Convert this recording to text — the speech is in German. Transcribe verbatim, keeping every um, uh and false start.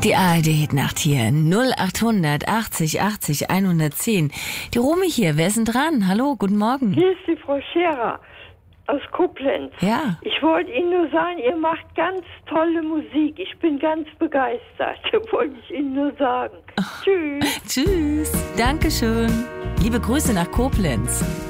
Die A R D-Hitnacht hier, null achthundert achtzig achtzig hundertzehn. Die Romy hier, wer ist denn dran? Hallo, guten Morgen. Hier ist die Frau Scherer aus Koblenz. Ja. Ich wollte Ihnen nur sagen, ihr macht ganz tolle Musik. Ich bin ganz begeistert. Wollte ich Ihnen nur sagen. Tschüss. Tschüss. Dankeschön. Liebe Grüße nach Koblenz.